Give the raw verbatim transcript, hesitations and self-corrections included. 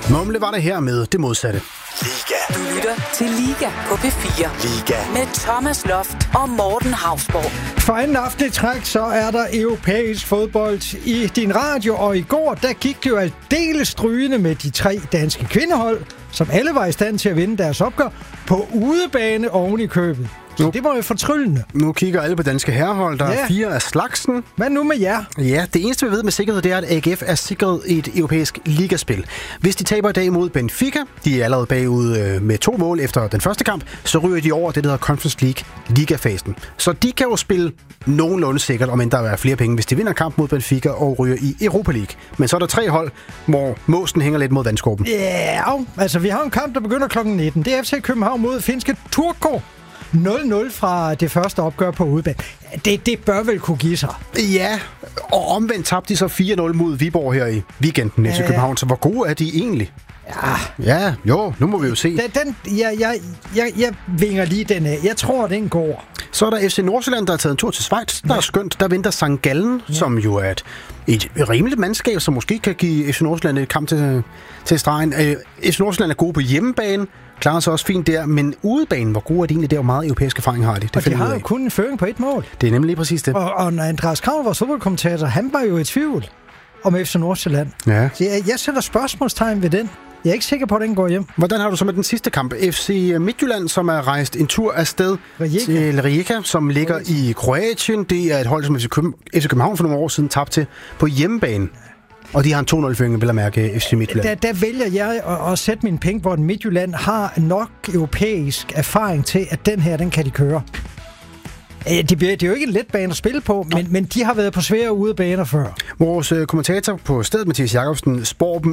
Mumle var det her med det modsatte. Liga. Du lytter til Liga på P fire. Liga. Med Thomas Loft og Morten Hausborg. For anden aften i træk, så er der europæisk fodbold i din radio, og i går, der gik det jo aldeles strygende med de tre danske kvindehold, som alle var i stand til at vinde deres opgør på udebane oven i købet. Så Nu. det var jo fortryllende. Nu kigger alle på danske herrehold. Der Ja. er fire af slagsen. Hvad nu med jer? Ja, det eneste vi ved med sikkerhed, det er, at A G F er sikret et europæisk ligaspil. Hvis de taber i dag mod Benfica, de er allerede bagud øh, med to mål efter den første kamp, så ryger de over det, der hedder Conference League ligafasen. Så de kan jo spille nogenlunde sikkert, om end der er flere penge, hvis de vinder kamp mod Benfica og ryger i Europa League. Men så er der tre hold, hvor måsen hænger lidt mod vandskorben. Ja, altså vi har en kamp, der begynder klokken nitten. Det er F C København mod finske Turku. nul nul fra det første opgør på udebane. Det, det bør vel kunne give sig. Ja, og omvendt tabte de så fire nul mod Viborg her i weekenden, F C Ja. København. Så hvor gode er de egentlig? Ja, Ja, jo, nu må vi jo se. den, den, jeg, jeg, jeg, jeg vinger lige den af. Jeg tror, den går. Så er der F C Nordsjælland, der har taget en tur til Schweiz. Der er skønt. Der venter Sankt Gallen, ja. som jo er et, et rimeligt mandskab, som måske kan give F C Nordsjælland et kamp til, til stregen. Øh, F C Nordsjælland er gode på hjemmebane, klarer sig også fint der, men udebanen, hvor gode er de egentlig? Det er jo meget europæisk erfaring, har de. Det Og de finder vi har ud jo af. kun en føring på et mål. Det er nemlig lige præcis det. Og, og når Andreas Krav, vores fodboldkommentator, han var jo i tvivl om F C Nordsjælland. Ja. Så jeg, jeg sætter spørgsmålstegn ved den. Jeg er ikke sikker på, at den går hjem. Hvordan har du så med den sidste kamp? F C Midtjylland, som er rejst en tur afsted Rijeka. til Rijeka, som ligger i Kroatien. Det er et hold, som F C Køben- F C København for nogle år siden tabte til på hjemmebane. Og de har en to nul-føring, vil jeg mærke, F C Midtjylland. Der, der vælger jeg at, at sætte mine penge, hvor Midtjylland har nok europæisk erfaring til, at den her, den kan de køre. Øh, Det, bliver, det er jo ikke en let bane at spille på, men, men de har været på svære udebaner før. Vores øh, kommentator på stedet, Mathias Jacobsen, spår dem